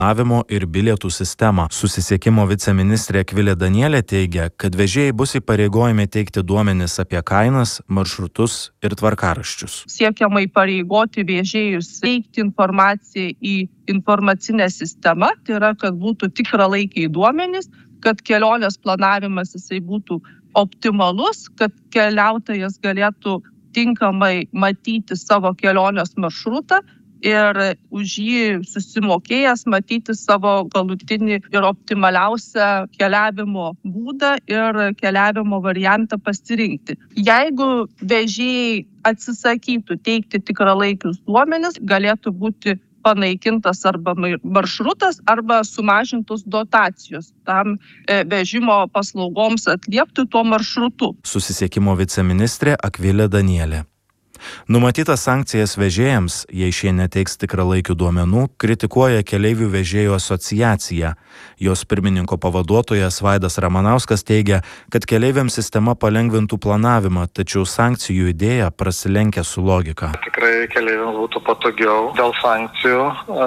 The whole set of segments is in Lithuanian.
ir bilietų sistemą. Susisiekimo viceministrė Akvilė Danielė teigia, kad vežėjai bus įpareigojami teikti duomenis apie kainas, maršrutus ir tvarkaraščius. Siekiama įpareigoti vežėjus teikti informaciją į informacinę sistemą, tai yra, kad būtų tikralaikiai duomenys, kad kelionės planavimas jisai būtų optimalus, kad keliautojas galėtų tinkamai matyti savo kelionės maršrutą ir už jį susimokėjęs matyti savo galutinį ir optimaliausią keliavimo būdą ir keliavimo variantą pasirinkti. Jeigu vežėjai atsisakytų teikti tikralaikius duomenis, galėtų būti panaikintas arba maršrutas, arba sumažintos dotacijos tam vežimo paslaugoms atliepti tuo maršrutu. Susisiekimo viceministrė Akvilė Danielė. Numatytas sankcijas vežėjams, jei šie neteiks tikralaikių duomenų, kritikuoja Keleivių vežėjų asociacija. Jos pirmininko pavaduotojas Vaidas Ramanauskas teigia, kad keleiviams sistema palengvintų planavimą, tačiau sankcijų idėja prasilenkia su logika. Tikrai keleiviams būtų patogiau dėl sankcijų,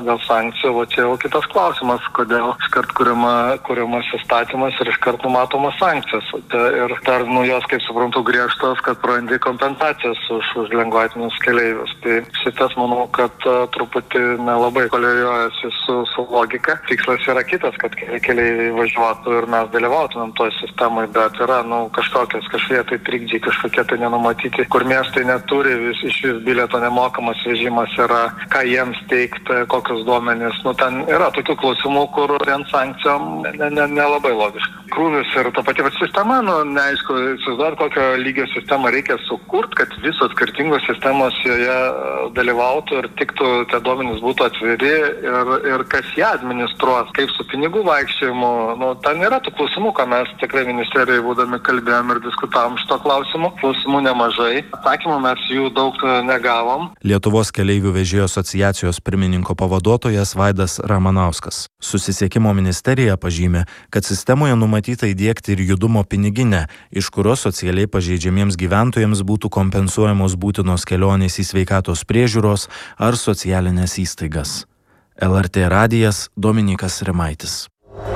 va čia jau kitas klausimas, kodėl iškart kuriamas įstatymas ir iškart numatomas sankcijos. Ir dar jos, kaip suprantu, griežtos, kad prarandi kompensacijas už lengvatinius keleivius. Tai šitas, manau, kad truputį nelabai kolėjojasi su logika. Tikslas yra kitas, kad keleiviai važiuotų ir mes dalyvautumėm toj sistemai, bet yra kažkokie tai trikdžiai, kažkokie tai nenumatyti, kur miestai neturi iš vis bilieto nemokamas vežimas yra, ką jiems teikti, kokius duomenis. Ten yra tokių klausimų, kur vien sankcijom nelabai logiška. Krūvis ir ta pati sistema, neaišku, įsivaizduot, kokio lygio sistemą reikia sukurti, kad visos skirtingos sistemos joje dalyvautų ir tiktų, tie duomenys būtų atviri ir kas ją administruos, kaip su pinigų vaikščiojimu. Ten yra tų klausimų, ką mes tikrai ministerijoje būdami kalbėjom ir diskutavom šito klausimu. Klausimų nemažai. Atsakymų mes jų daug negavom. Lietuvos keleivių vežėjų asociacijos pirmininko pavaduotojas Vaidas Ramanauskas. Susisiekimo ministerija pažymė, kad sistemoje numatyta įdiegti ir judumo piniginę, iš kurios socialiai pažeidžiamiems gyventojams būtų kompensuojamos būtinos kelionės į sveikatos priežiūros ar socialinės įstaigas. LRT radijas Dominykas Rimaitis.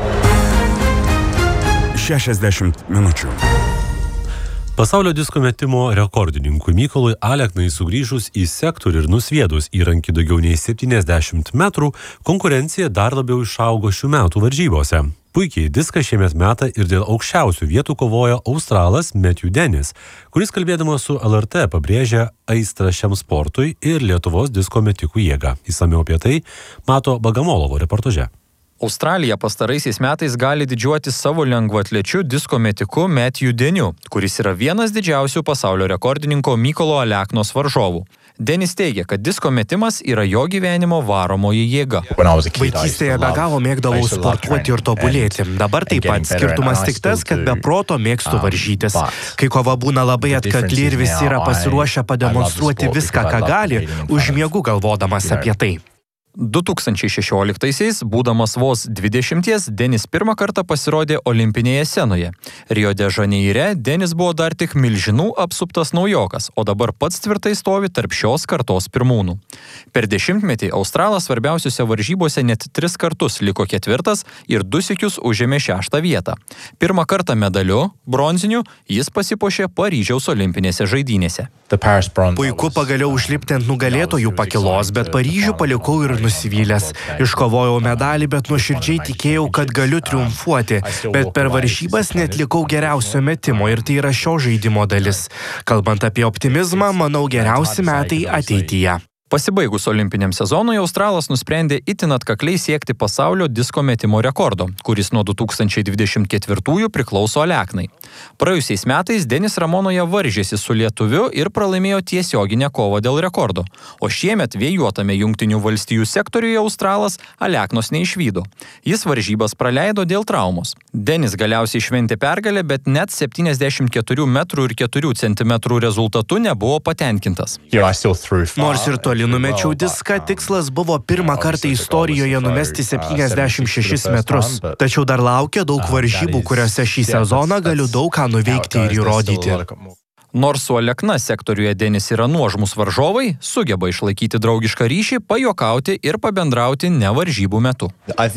60 minučių. Pasaulio disko metimo rekordininkui Mykolui Aleknai sugrįžus į sektorių ir nusviedus įrankį daugiau nei 70 metrų, konkurencija dar labiau išaugo šių metų varžybose. Puikiai diską šiemet metą ir dėl aukščiausių vietų kovojo australas Matthew Dennis, kuris kalbėdamas su LRT pabrėžia aistrą šiam sportui ir Lietuvos disko metikų jėgą. Išsamiau apie tai Mato Bagamolovo reportaže. Australija pastaraisiais metais gali didžiuotis savo lengvaatlečiu disko metiku Matthew Deniu, kuris yra vienas didžiausių pasaulio rekordininko Mykolo Aleknos varžovų. Denis teigia, kad disko metimas yra jo gyvenimo varomoji jėga. Vaikystėje be galo mėgdavau sportuoti ir tobulėti. Dabar taip pat skirtumas tik tas, kad be proto mėgstu varžytis. Kai kova būna labai atkakli ir visi yra pasiruošę pademonstruoti viską, ką gali, užmiegu galvodamas apie tai. 2016-aisiais, būdamas vos 20, Denis pirmą kartą pasirodė olimpinėje scenoje. Rio de Žaneire Denis buvo dar tik milžinų apsuptas naujokas, o dabar pats tvirtai stovi tarp šios kartos pirmūnų. Per dešimtmetį Australas svarbiausiose varžybose net 3 kartus liko 4 ir 2 sykius užėmė 6 vietą. Pirmą kartą medaliu, bronziniu, jis pasipuošė Paryžiaus olimpinėse žaidynėse. Puiku pagaliau užlipti ant nugalėtojų pakilos, bet Paryžių palikau ir nusivylęs. Iškovojau medalį, bet nuoširdžiai tikėjau, kad galiu triumfuoti, bet per varžybas neatlikau geriausio metimo ir tai yra šio žaidimo dalis. Kalbant apie optimizmą, manau geriausi metai ateityje. Pasibaigus olimpiniam sezonui, Australas nusprendė itin atkakliai siekti pasaulio disko metimo rekordo, kuris nuo 2024 priklauso Aleknai. Praėjusiais metais Denis Ramonoje varžėsi su lietuviu ir pralaimėjo tiesioginę kovą dėl rekordo, o šiemet vėjuotame Jungtinių valstijų sektoriuje Australas Aleknos neišvydo. Jis varžybas praleido dėl traumos. Denis galiausiai šventė pergalę, bet net 74 metrų ir 4 centimetrų rezultatu nebuvo patenkintas. Nors ir toli numečiau diską, tikslas buvo pirmą kartą istorijoje numesti 76 metrus. Tačiau dar laukia daug varžybų, kuriuose šį sezoną galiu daug ką nuveikti ir įrodyti. Nors su Alekna sektoriuje Denis yra nuožmus varžovai, sugeba išlaikyti draugišką ryšį, pajuokauti ir pabendrauti ne varžybų metu.